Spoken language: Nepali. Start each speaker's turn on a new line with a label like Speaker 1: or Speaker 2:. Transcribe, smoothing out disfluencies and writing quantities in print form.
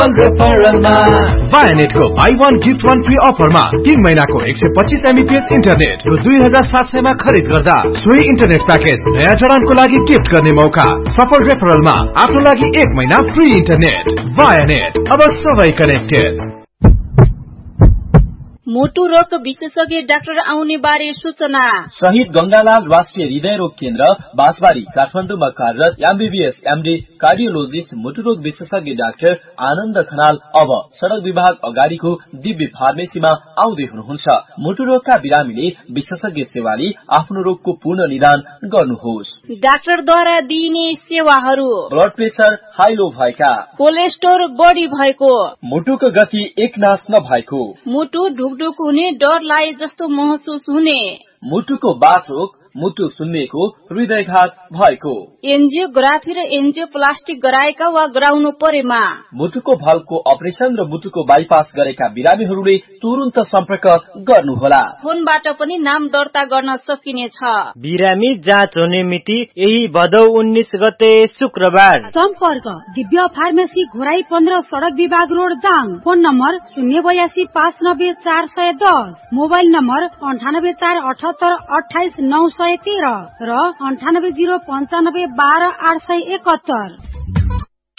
Speaker 1: Vianet को buy one gift one free offer मा 3 महिनाको 125 Mbps इन्टरनेट रु 2700 मा खरिद गर्दा सोही इन्टरनेट प्याकेज नयाँ जडानको लागि गिफ्ट गर्ने मौका। सफल रेफरल मा आफ्नो लागि 1 महिना फ्री इन्टरनेट। Vianet, अब सबै कनेक्टेड।
Speaker 2: मुटु रोग विशेषज्ञ डाक्टर आउने बारे सूचना।
Speaker 3: शहीद गंगालाल राष्ट्रिय हृदय रोग केन्द्र बाँसबारी काठमाडौँमा कार्यरत एमबीबीएस एमडी कार्डियोलोजिस्ट मुटु रोग विशेषज्ञ डाक्टर आनन्द खनाल अब सड़क विभाग अगाडिको दिव्य फार्मेसीमा आउँदै हुनुहुन्छ। मुटु रोगका बिरामीले विशेषज्ञ सेवाले आफ्नो रोगको पूर्ण निदान गर्नुहोस्।
Speaker 2: डाक्टरद्वारा दिइने सेवाहरू:
Speaker 3: ब्लड प्रेसर हाई लो भएका,
Speaker 2: कोलेस्ट्रोल बढी भएको,
Speaker 3: मुटुको गति एकनास नभएको,
Speaker 2: मुटु ढुकढुक हुने, डर लागे जस्तो महसुस हुने,
Speaker 3: मुटुको बाथरोग, मुटु सुन्निएको, हृदयघात भएको,
Speaker 2: एन्जियोग्राफी र एन्जियोप्लास्टिक गराएका वा गराउनु परेमा,
Speaker 3: मुटुको भल्भको अपरेसन र मुटुको बाइपास गरेका बिरामीहरूले तुरुन्त सम्पर्क गर्नुहोला।
Speaker 2: फोनबाट पनि नाम दर्ता गर्न सकिनेछ।
Speaker 4: बिरामी जाँच हुने मिति यही भदौ 19 गते शुक्रबार।
Speaker 5: सम्पर्क दिव्य फार्मेसी घोराई 15 सड़क विभाग road Dang. Phone number 082 590 410, mobile number 98 478 28 913 र 98 095 12 871।